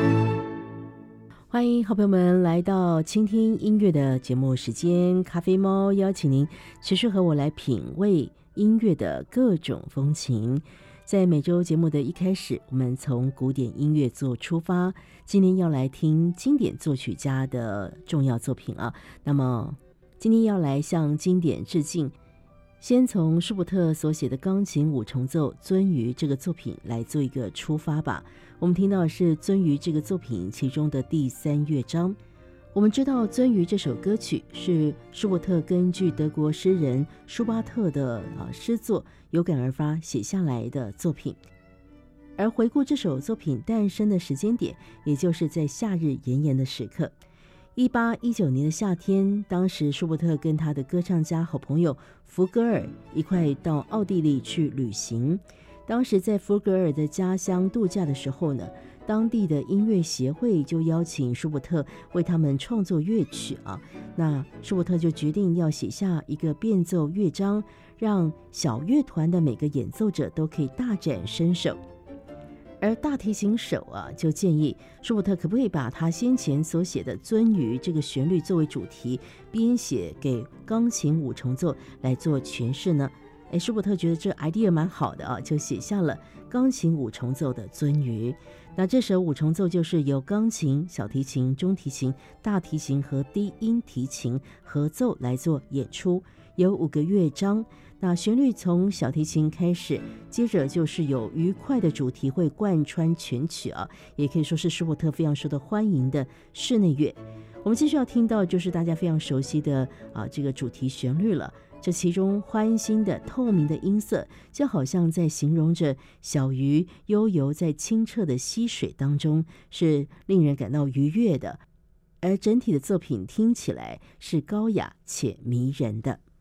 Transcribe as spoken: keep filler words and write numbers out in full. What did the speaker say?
欢迎好朋友们来到倾听音乐的节目时间，咖啡猫邀请您持续和我来品味音乐的各种风情。在每周节目的一开始，我们从古典音乐做出发，今天要来听经典作曲家的重要作品啊。那么今天要来向经典致敬，先从舒伯特所写的钢琴五重奏《鳟鱼》这个作品来做一个出发吧。我们听到的是《鳟鱼》这个作品其中的第三乐章。我们知道《鳟鱼》这首歌曲是舒伯特根据德国诗人舒巴特的啊诗作有感而发写下来的作品。而回顾这首作品诞生的时间点，也就是在夏日炎炎的时刻。一八一九年的夏天，当时舒伯特跟他的歌唱家好朋友福格尔一块到奥地利去旅行。当时在福格尔的家乡度假的时候呢，当地的音乐协会就邀请舒伯特为他们创作乐曲啊。那舒伯特就决定要写下一个变奏乐章，让小乐团的每个演奏者都可以大展身手。而大提琴手啊，就建议舒伯特可不可以把他先前所写的《鳟鱼》这个旋律作为主题，编写给钢琴五重奏来做诠释呢？哎，舒伯特觉得这 idea 蛮好的啊，就写下了钢琴五重奏的《鳟鱼》。那这首五重奏就是由钢琴、小提琴、中提琴、大提琴和低音提琴合奏来做演出，有五个乐章。那旋律从小提琴开始，接着就是有愉快的主题会贯穿全曲啊，也可以说是舒伯特非常受到欢迎的室内乐。我们继续要听到就是大家非常熟悉的啊这个主题旋律了。这其中欢欣的透明的音色，就好像在形容着小鱼悠游在清澈的溪水当中，是令人感到愉悦的。而整体的作品听起来是高雅且迷人的。